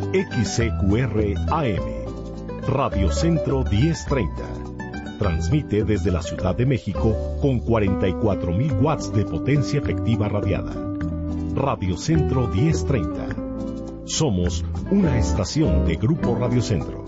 XCQR AM, Radio Centro 1030. Transmite desde la Ciudad de México con 44.000 watts de potencia efectiva radiada. Radio Centro 1030. Somos una estación de Grupo Radio Centro.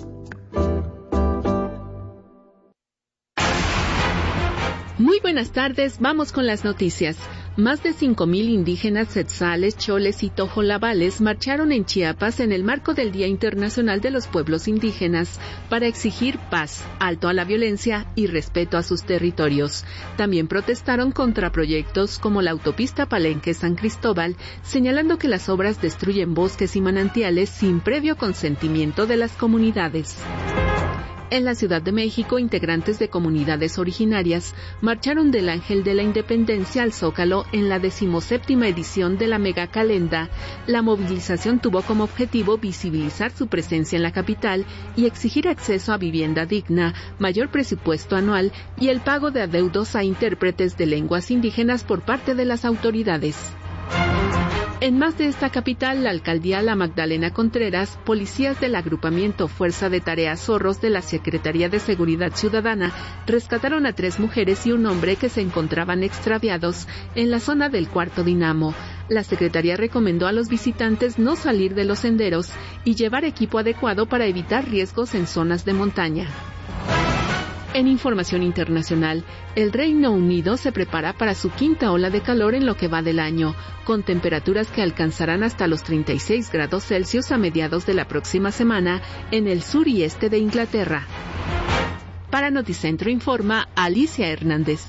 Muy buenas tardes, vamos con las noticias. Más de 5,000 indígenas tzetzales, choles y tojolabales marcharon en Chiapas en el marco del Día Internacional de los Pueblos Indígenas para exigir paz, alto a la violencia y respeto a sus territorios. También protestaron contra proyectos como la autopista Palenque-San Cristóbal, señalando que las obras destruyen bosques y manantiales sin previo consentimiento de las comunidades. En la Ciudad de México, integrantes de comunidades originarias marcharon del Ángel de la Independencia al Zócalo en la 17ª edición de la Mega Calenda. La movilización tuvo como objetivo visibilizar su presencia en la capital y exigir acceso a vivienda digna, mayor presupuesto anual y el pago de adeudos a intérpretes de lenguas indígenas por parte de las autoridades. En más de esta capital, la alcaldía La Magdalena Contreras, policías del agrupamiento Fuerza de Tareas Zorros de la Secretaría de Seguridad Ciudadana rescataron a 3 mujeres y un hombre que se encontraban extraviados en la zona del Cuarto Dinamo. La Secretaría recomendó a los visitantes no salir de los senderos y llevar equipo adecuado para evitar riesgos en zonas de montaña. En información internacional, el Reino Unido se prepara para su 5ª ola de calor en lo que va del año, con temperaturas que alcanzarán hasta los 36 grados Celsius a mediados de la próxima semana en el sur y este de Inglaterra. Para Noticentro informa Alicia Hernández.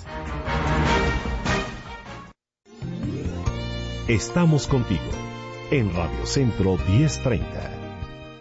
Estamos contigo en Radio Centro 1030.